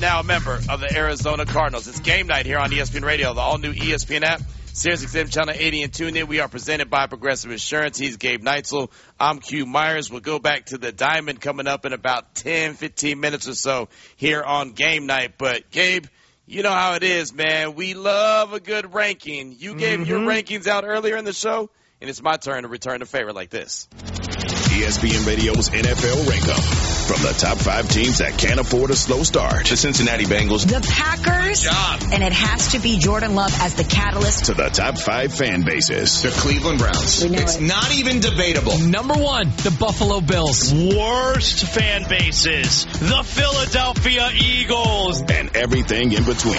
now a member of the Arizona Cardinals. It's game night here on ESPN Radio, the all-new ESPN app, SiriusXM Channel 80 and TuneIn. We are presented by Progressive Insurance. He's Gabe Neitzel. I'm Q Myers. We'll go back to the Diamond coming up in about 10, 15 minutes or so here on game night. But, Gabe, you know how it is, man. We love a good ranking. You gave your rankings out earlier in the show, and it's my turn to return the favor like this. ESPN Radio's NFL Rank-Up. From the top 5 teams that can't afford a slow start. The Cincinnati Bengals. The Packers. And it has to be Jordan Love as the catalyst. To the top 5 fan bases. The Cleveland Browns. It's not even debatable. Number 1, the Buffalo Bills. Worst fan bases. The Philadelphia Eagles. And everything in between.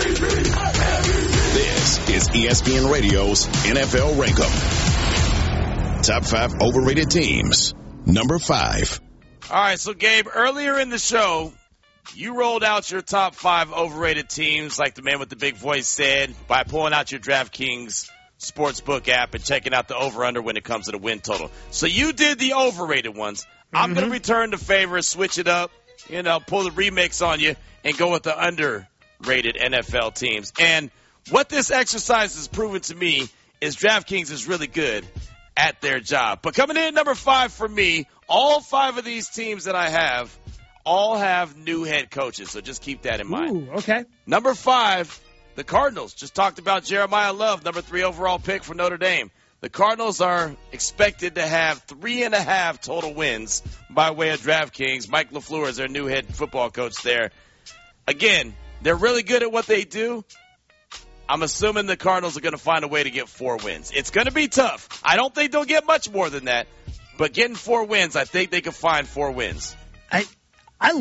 This is ESPN Radio's NFL Rank-Up. Top 5 overrated teams. Number 5. All right, so Gabe, earlier in the show, you rolled out your top 5 overrated teams, like the man with the big voice said, by pulling out your DraftKings Sportsbook app and checking out the over-under when it comes to the win total. So you did the overrated ones. I'm going to return the favor, switch it up, pull the remix on you, and go with the underrated NFL teams. And what this exercise has proven to me is DraftKings is really good at their job. But coming in at number 5 for me, all 5 of these teams that I have all have new head coaches, so just keep that in mind. Ooh, okay. Number 5, the Cardinals. Just talked about Jeremiah Love, number 3 overall pick for Notre Dame. The Cardinals are expected to have 3.5 total wins by way of DraftKings. Mike LaFleur is their new head football coach there. Again, they're really good at what they do. I'm assuming the Cardinals are going to find a way to get 4 wins. It's going to be tough. I don't think they'll get much more than that. But getting 4 wins, I think they can find 4 wins.